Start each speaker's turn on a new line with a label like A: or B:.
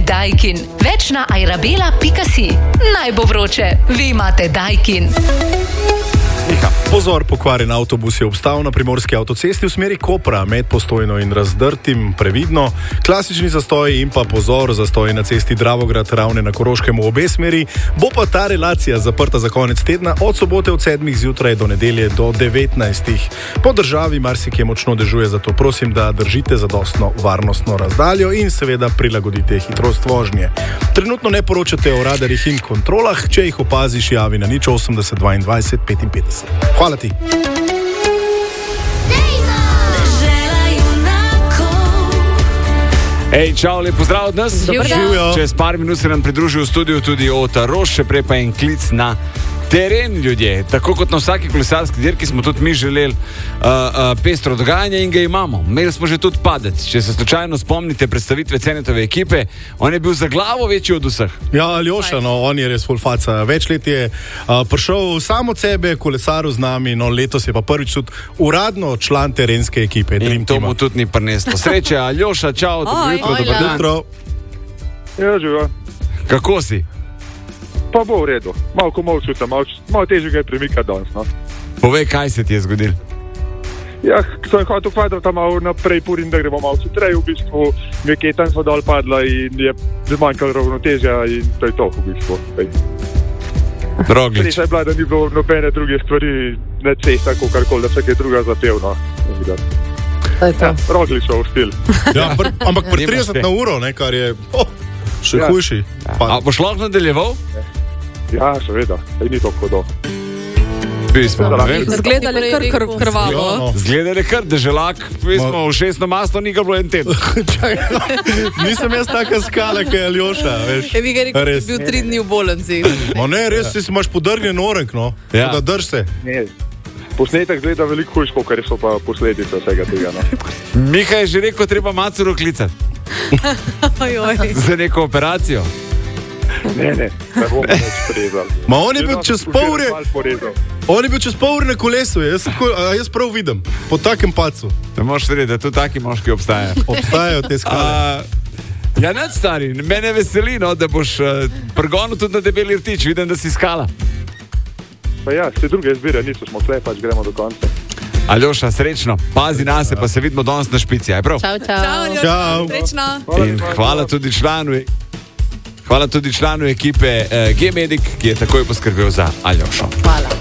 A: Daikin. Več na airabela.si. Naj bo vroče, vi imate Daikin.
B: Pozor, pokvarjen avtobus je obstal na primorski avtocesti v smeri Kopra, med Postojno in Razdrtim, previdno. Klasični zastoji in pa pozor, zastoji na cesti Dravograd Ravne na Koroškem v obe smeri. Bo pa ta relacija zaprta za konec tedna od sobote od 7 zjutraj do nedelje do 19. Po državi marsikje močno dežuje, zato prosim, da držite zadostno varnostno razdaljo in seveda prilagodite hitrost vožnje. Trenutno ne poročate o radarjih in kontrolah, če jih opaziš, javi na 080 22 55. Hvala ti.
C: Ej, čau, lep pozdrav od nas.
B: Živijo.
C: Čez par minut se nam pridruži v studiu tudi Ota Roš, še prej pa en klic na teren, ljudje. Tako kot na vsaki kolesarski dirki smo tudi mi želeli pestro dogajanje in ga imamo. Imeli smo že tudi padec. Če se slučajno spomnite predstavitve Cenetove ekipe, on je bil za glavo večji od vseh.
B: Ja, Aljoša, no, on je res full faca. Več let je prišel sam od sebe, kolesaril z nami, no letos je pa prvič tudi uradno član terenske ekipe.
C: In to mu tudi ni prineslo. Sreče, Aljoša, čau, dobro jutro, dober dan.
D: Ja, živa.
C: Kako si?
D: Pa bo v redu. Malo čutim, malo težje ga je premikati danes, no.
C: Povej, kaj se ti je zgodil.
D: Ja, sem hotel kvadrata malo naprej purim, da gremo malo hitreje, v bistvu mi je ketan so dol padla in je zmanjkalo ravnotežja in to je to v bistvu.
C: Roglič.
D: Sreča je bila, da ni bilo nobene druge stvari, ne cesta, kakorkoli, da se kaj druga zapevno. Ja, Rogličov stil.
B: Ja, ampak pri 30 na uro, ne, kar je še hujši.
C: A boš lahko nadaljeval?
D: Ja, seveda, ni to kodo.
E: Zgledali kar krvavo.
C: Zgledali kar deželak, mi smo v 6. masno, ni ga bilo en teden.
B: Nisem jaz taka skala, kaj je Aljoša, veš.
E: Vi ga rekel, da je bil 3 dni v bolnici.
B: Ma ne, res si imaš podrgnjen orenk, no.
C: Ja.
B: Da drž se.
D: Ne, posnetek gleda veliko hujško, ker so pa posledice vsega tega, no.
C: Miha je že rekel, treba Macuro klicati. Za neko operacijo.
D: Ne bomo več prezali.
B: Ma on je bil čez pol ure. On je bil čez pol ure na kolesu, jaz prav vidim, po takem pacu.
C: Ne moš vedeti, da tu taki moški obstajajo.
B: Obstajajo te skale.
C: Ja, nad stari, mene veseli, no, da boš pregonil tudi na Debeli Rtič, vidim, da si skala.
D: Pa ja, vse druge izbire niso, smo tle, pač gremo do konca.
C: Aljoša, srečno, pazi na se, pa se vidimo danes na špici, aj prav?
E: Čau. Srečno.
C: In hvala tudi članu ekipe G-Medic, ki je takoj poskrbel za Aljošo.
E: Hvala.